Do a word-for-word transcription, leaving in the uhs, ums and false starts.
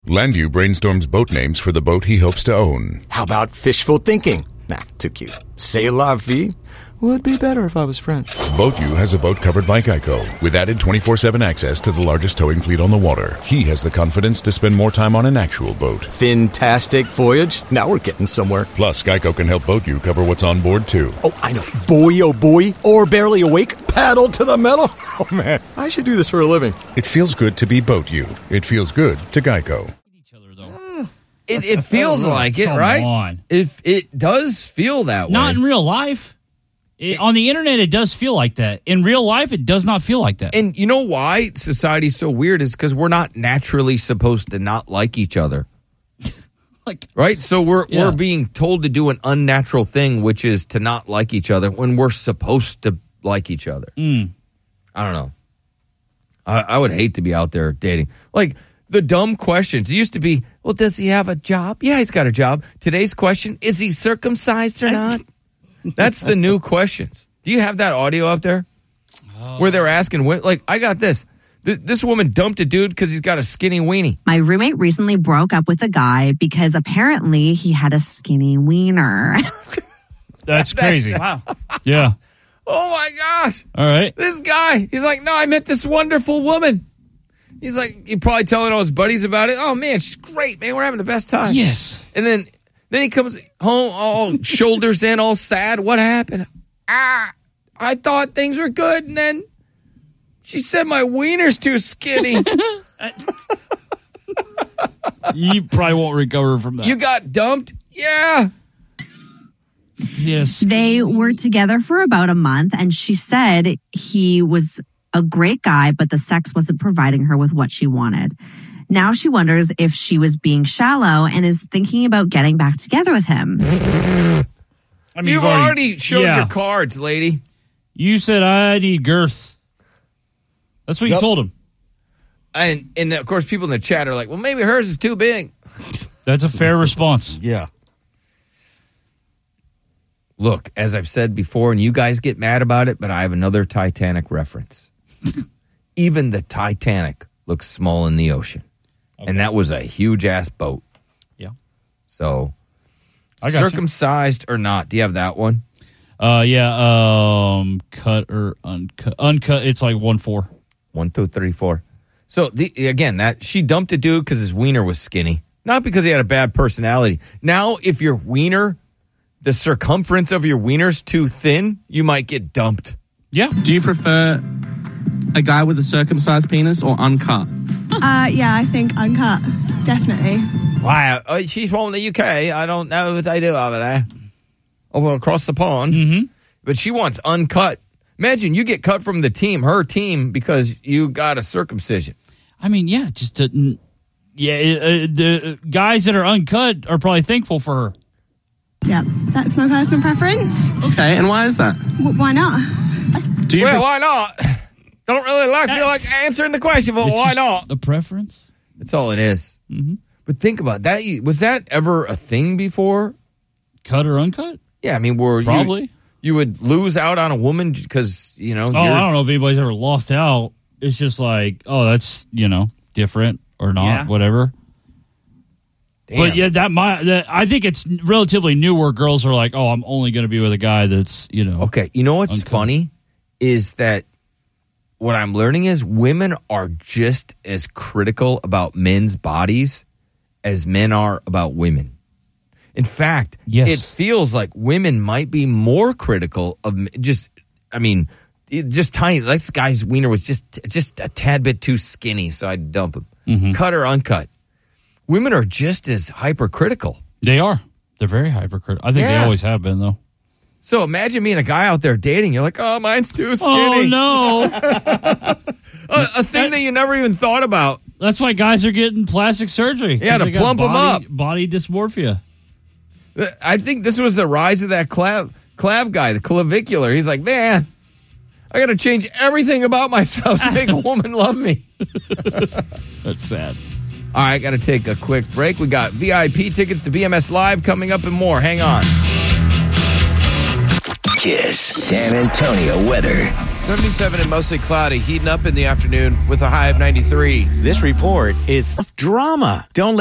Landu brainstorms boat names for the boat he hopes to own. How about fishful thinking? Nah, too cute. C'est la vie would be better if I was French. BoatU has a boat covered by Geico with added twenty-four seven access to the largest towing fleet on the water. He has the confidence to spend more time on an actual boat. Fantastic voyage. Now we're getting somewhere. Plus, Geico can help BoatU cover what's on board, too. Oh, I know. Boy, oh boy. Or barely awake. Paddle to the metal. Oh, man. I should do this for a living. It feels good to be BoatU. It feels good to Geico. It, it feels like it, Come right? on. It, it does feel that way. Not in real life. It, on the internet, it does feel like that. In real life, it does not feel like that. And you know why society's so weird is because we're not naturally supposed to not like each other. like, right? So we're yeah. we're being told to do an unnatural thing, which is to not like each other when we're supposed to like each other. Mm. I don't know. I, I would hate to be out there dating. Like, the dumb questions. It used to be, well, does he have a job? Yeah, he's got a job. Today's question, is he circumcised or not? That's the new questions. Do you have that audio up there? Oh. Where they're asking, like, I got this. Th- this woman dumped a dude because he's got a skinny weenie. My roommate recently broke up with a guy because apparently he had a skinny wiener. That's crazy. Wow. Yeah. Oh, my gosh. All right. This guy, he's like, no, I met this wonderful woman. He's like, he's probably telling all his buddies about it. Oh, man, she's great, man. We're having the best time. Yes. And then then he comes home all shoulders in, all sad. What happened? Ah, I thought things were good, and then she said my wiener's too skinny. You probably won't recover from that. You got dumped? Yeah. Yes. They were together for about a month, and she said he was a great guy, but the sex wasn't providing her with what she wanted. Now she wonders if she was being shallow and is thinking about getting back together with him. I mean, you've, you've already, already showed yeah. your cards, lady. You said I need girth. That's what yep. you told him. And, and, of course, people in the chat are like, well, maybe hers is too big. That's a fair response. Yeah. Look, as I've said before, and you guys get mad about it, but I have another Titanic reference. Even the Titanic looks small in the ocean. Okay. And that was a huge-ass boat. Yeah. So, I got circumcised you. Or not? Do you have that one? Uh, yeah. Um, cut or uncut. Uncut, it's like one four. One, two, three, four. So, the, again, that she dumped a dude because his wiener was skinny. Not because he had a bad personality. Now, if your wiener, the circumference of your wiener's too thin, you might get dumped. Yeah. Do you prefer a guy with a circumcised penis or uncut? Uh, yeah, I think uncut. Definitely. Wow. Oh, she's from the U K. I don't know what they do over there. Over across the pond. Mm-hmm. But she wants uncut. Imagine you get cut from the team, her team, because you got a circumcision. I mean, yeah, just to, yeah, uh, the guys that are uncut are probably thankful for her. Yeah, that's my personal preference. Okay, and why is that? W- why not? Do you well, pre- why not? Don't really like feel like answering the question, but why not? The preference? That's all it is. Mm-hmm. But think about that. Was that ever a thing before? Cut or uncut? Yeah, I mean, were probably you, you would lose out on a woman because you know. Oh, I don't know if anybody's ever lost out. It's just like, oh, that's you know different or not, yeah. whatever. Damn. But yeah, that might. That, I think it's relatively new where girls are like, oh, I'm only going to be with a guy that's you know. Okay, you know what's uncut. funny is that. What I'm learning is women are just as critical about men's bodies as men are about women. In fact, yes. It feels like women might be more critical of just, I mean, just tiny. This guy's wiener was just just a tad bit too skinny, so I'd dump him. Mm-hmm. Cut or uncut. Women are just as hypercritical. They are. They're very hypercritical. I think yeah. they always have been, though. So imagine being a guy out there dating. You're like, oh, mine's too skinny. Oh, no. a, a thing that you never even thought about. That's why guys are getting plastic surgery. Yeah, to plump body, them up. Body dysmorphia. I think this was the rise of that clav, clav guy, the clavicular. He's like, man, I got to change everything about myself to make a woman love me. That's sad. All right, got to take a quick break. We got V I P tickets to B M S Live coming up and more. Hang on. Kiss San Antonio weather. seventy-seven and mostly cloudy, heating up in the afternoon with a high of ninety-three. This report is of drama. Don't let